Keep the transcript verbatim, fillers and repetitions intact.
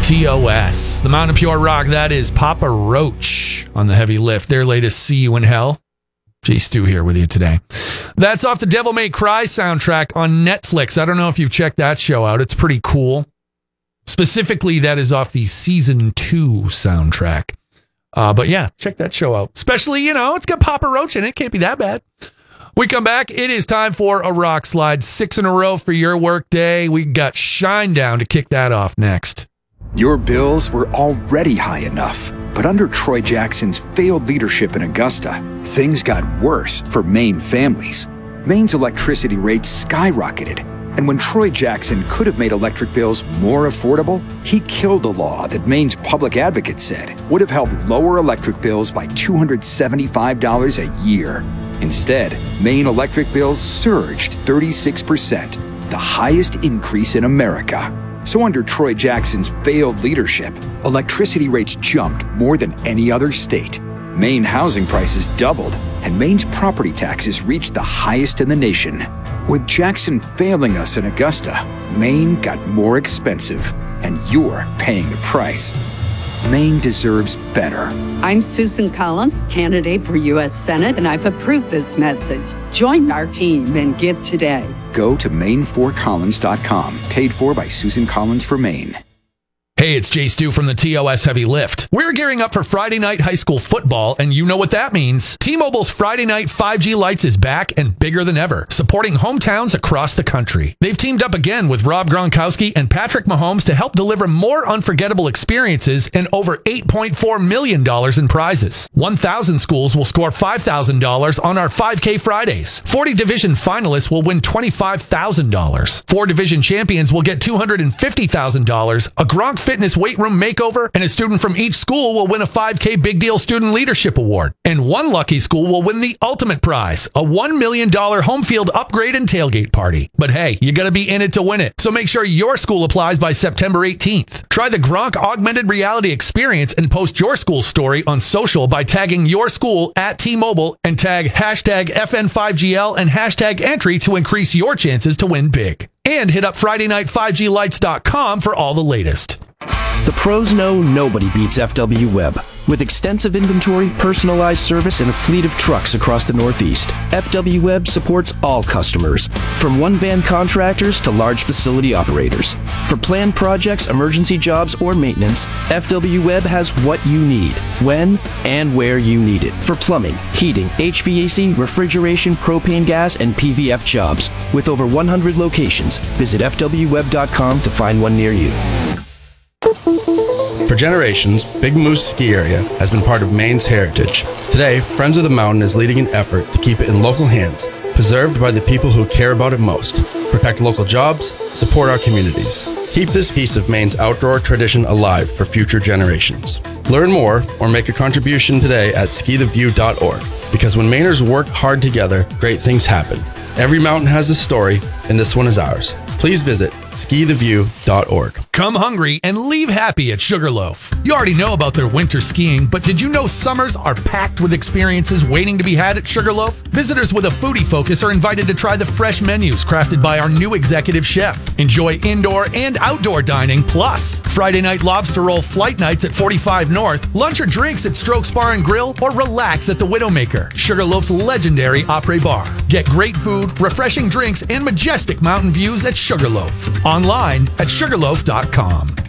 T O S, the Mountain Pure Rock. That is Papa Roach on the Heavy Lift. Their latest See You in Hell. Jay Stu here with you today. That's off the Devil May Cry soundtrack on Netflix. I don't know if you've checked that show out. It's pretty cool. Specifically, that is off the season two soundtrack. Uh, but yeah, check that show out. Especially, you know, it's got Papa Roach in it. Can't be that bad. We come back. It is time for a rock slide. Six in a row for your work day. We got Shinedown to kick that off next. Your bills were already high enough, but under Troy Jackson's failed leadership in Augusta, things got worse for Maine families. Maine's electricity rates skyrocketed, and when Troy Jackson could have made electric bills more affordable, he killed a law that Maine's public advocate said would have helped lower electric bills by two hundred seventy-five dollars a year. Instead, Maine electric bills surged thirty-six percent, the highest increase in America. So under Troy Jackson's failed leadership, electricity rates jumped more than any other state. Maine housing prices doubled, and Maine's property taxes reached the highest in the nation. With Jackson failing us in Augusta, Maine got more expensive, and you're paying the price. Maine deserves better. I'm Susan Collins, candidate for U S Senate, and I've approved this message. Join our team and give today. Go to Maine for Collins dot com, paid for by Susan Collins for Maine. Hey, it's Jay Stu from the T O S Heavy Lift. We're gearing up for Friday night high school football, and you know what that means. T-Mobile's Friday night five G Lights is back and bigger than ever, supporting hometowns across the country. They've teamed up again with Rob Gronkowski and Patrick Mahomes to help deliver more unforgettable experiences and over eight point four million dollars in prizes. one thousand schools will score five thousand dollars on our five K Fridays. forty division finalists will win twenty-five thousand dollars. Four division champions will get two hundred fifty thousand dollars, a Gronk Fitness weight room makeover, and a student from each school will win a five K Big Deal Student Leadership Award. And one lucky school will win the ultimate prize, a one million dollars home field upgrade and tailgate party. But hey, you gotta be in it to win it. So make sure your school applies by September eighteenth. Try the Gronk Augmented Reality Experience and post your school story on social by tagging your school at T-Mobile and tag hashtag F N five G L and hashtag entry to increase your chances to win big. And hit up Friday night five G lights dot com for all the latest. The pros know nobody beats F W Web. With extensive inventory, personalized service, and a fleet of trucks across the Northeast, F W Web supports all customers, from one-van contractors to large facility operators. For planned projects, emergency jobs, or maintenance, F W Web has what you need, when and where you need it. For plumbing, heating, H V A C, refrigeration, propane gas, and P V F jobs. With over one hundred locations, visit F W web dot com to find one near you. For generations, Big Moose Ski Area has been part of Maine's heritage. Today, Friends of the Mountain is leading an effort to keep it in local hands, preserved by the people who care about it most, protect local jobs, support our communities. Keep this piece of Maine's outdoor tradition alive for future generations. Learn more or make a contribution today at ski the view dot org, because when Mainers work hard together, great things happen. Every mountain has a story, and this one is ours. Please visit ski the view dot org. Come hungry and leave happy at Sugarloaf. You already know about their winter skiing, but did you know summers are packed with experiences waiting to be had at Sugarloaf? Visitors with a foodie focus are invited to try the fresh menus crafted by our new executive chef. Enjoy indoor and outdoor dining, plus Friday night lobster roll flight nights at forty-five North, lunch or drinks at Strokes Bar and Grill, or relax at the Widowmaker, Sugarloaf's legendary après bar. Get great food, refreshing drinks, and majestic mountain views at Sugarloaf. Online at sugarloaf dot com.